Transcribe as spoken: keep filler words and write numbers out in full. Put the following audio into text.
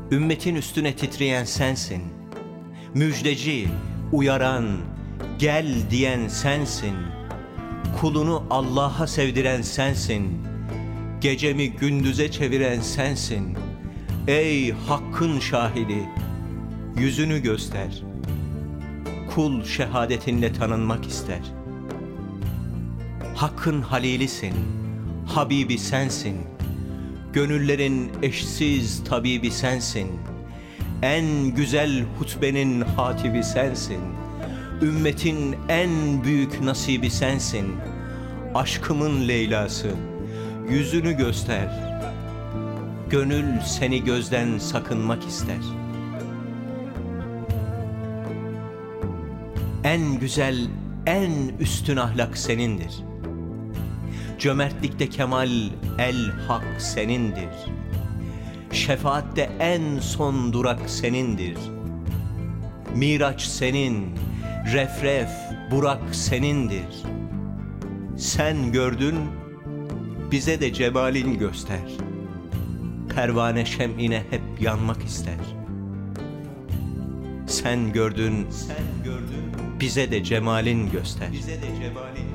Ümmetin üstüne titreyen sensin. Müjdeci, uyaran, gel diyen sensin. Kulunu Allah'a sevdiren sensin. Gecemi gündüze çeviren sensin. Ey hakkın şahidi, yüzünü göster. Kul şehadetinle tanınmak ister. Hakkın halilisin, Habibi sensin. Gönüllerin eşsiz tabibi sensin. En güzel hutbenin hatibi sensin. Ümmetin en büyük nasibi sensin. Aşkımın Leyla'sı, yüzünü göster. Gönül seni gözden sakınmak ister. En güzel, en üstün ahlak senindir. Cömertlikte kemal, el hak senindir. Şefaatte en son durak senindir. Miraç senin, refref, burak senindir. Sen gördün, bize de cemalin göster. Pervane şem'ine hep yanmak ister. Sen gördün, sen gördün, bize de cemalin göster. Bize de cemalin